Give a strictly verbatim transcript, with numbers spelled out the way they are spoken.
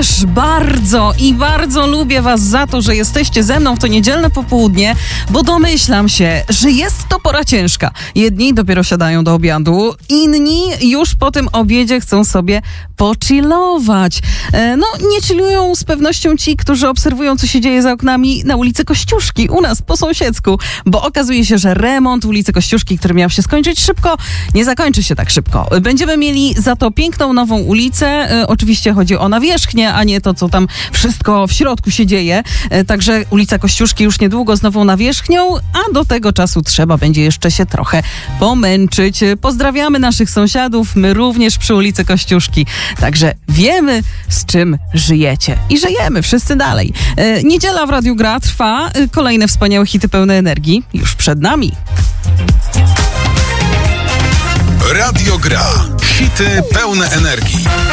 też bardzo i bardzo lubię was za to, że jesteście ze mną w to niedzielne popołudnie, bo domyślam się, że jest to pora ciężka. Jedni dopiero siadają do obiadu, inni już po tym obiedzie chcą sobie pochillować. E, no, nie chillują z pewnością ci, którzy obserwują, co się dzieje za oknami na ulicy Kościuszki, u nas po sąsiedzku, bo okazuje się, że remont ulicy Kościuszki, który miał się skończyć szybko, nie zakończy się tak szybko. Będziemy mieli za to piękną nową ulicę. E, oczywiście chodzi o nawierzchnię, a nie to, co tam wszystko w środku się dzieje. E, także ulica Kościuszki już niedługo z nową nawierzchnią, a do tego czasu trzeba będzie jeszcze się trochę pomęczyć. Pozdrawiamy naszych sąsiadów, my również przy ulicy Kościuszki. Także wiemy, z czym żyjecie. I żyjemy wszyscy dalej. E, niedziela w Radiu Gra trwa. E, kolejne wspaniałe hity pełne energii już przed nami. Radio Gra. Hity pełne energii.